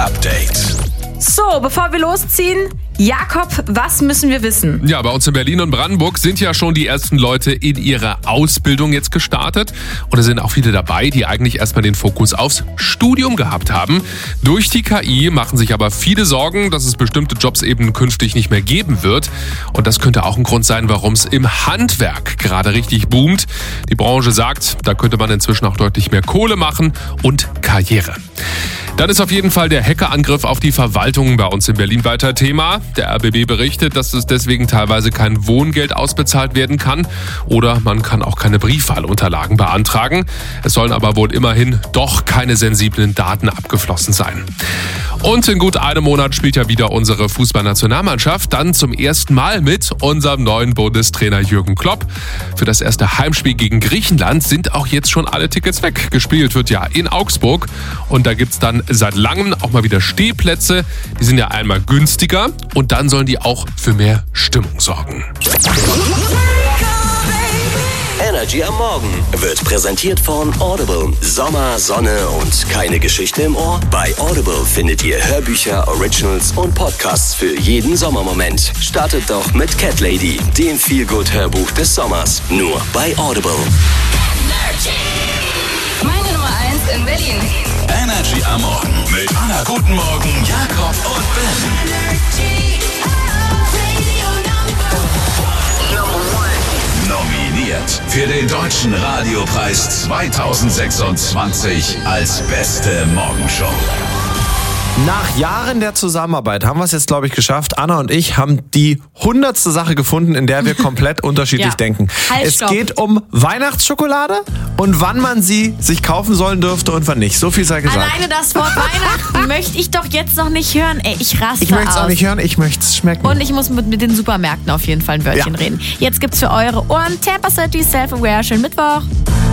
Update. So, bevor wir losziehen, Jakob, was müssen wir wissen? Ja, bei uns in Berlin und Brandenburg sind ja schon die ersten Leute in ihrer Ausbildung jetzt gestartet. Und es sind auch viele dabei, die eigentlich erstmal den Fokus aufs Studium gehabt haben. Durch die KI machen sich aber viele Sorgen, dass es bestimmte Jobs eben künftig nicht mehr geben wird. Und das könnte auch ein Grund sein, warum es im Handwerk gerade richtig boomt. Die Branche sagt, da könnte man inzwischen auch deutlich mehr Kohle machen und Karriere. Dann ist auf jeden Fall der Hackerangriff auf die Verwaltung bei uns in Berlin weiter Thema. Der RBB berichtet, dass es deswegen teilweise kein Wohngeld ausbezahlt werden kann oder man kann auch keine Briefwahlunterlagen beantragen. Es sollen aber wohl immerhin doch keine sensiblen Daten abgeflossen sein. Und in gut einem Monat spielt ja wieder unsere Fußballnationalmannschaft, dann zum ersten Mal mit unserem neuen Bundestrainer Jürgen Klopp. Für das erste Heimspiel gegen Griechenland sind auch jetzt schon alle Tickets weg. Gespielt wird ja in Augsburg und da gibt's dann seit langem auch mal wieder Stehplätze. Die sind ja einmal günstiger und dann sollen die auch für mehr Stimmung sorgen. Energy am Morgen wird präsentiert von Audible. Sommer, Sonne und keine Geschichte im Ohr? Bei Audible findet ihr Hörbücher, Originals und Podcasts für jeden Sommermoment. Startet doch mit Cat Lady, dem Feel-Good-Hörbuch des Sommers. Nur bei Audible. Meine Nummer 1 in Berlin. Energy am Morgen mit Anna. Guten Morgen, Jakob und Ben. Nominiert für den Deutschen Radiopreis 2026 als beste Morgenshow. Nach Jahren der Zusammenarbeit haben wir es jetzt, glaube ich, geschafft. Anna und ich haben die 100. Sache gefunden, in der wir komplett unterschiedlich denken. Es geht um Weihnachtsschokolade und wann man sie sich kaufen sollen dürfte und wann nicht. So viel sei gesagt. Alleine das Wort Weihnachten möchte ich doch jetzt noch nicht hören. Ey, ich raste aus. Ich möchte es auch nicht hören, ich möchte es schmecken. Und ich muss mit den Supermärkten auf jeden Fall ein Wörtchen reden. Jetzt gibt's für eure Ohren Tampa City Self-Aware. Schönen Mittwoch.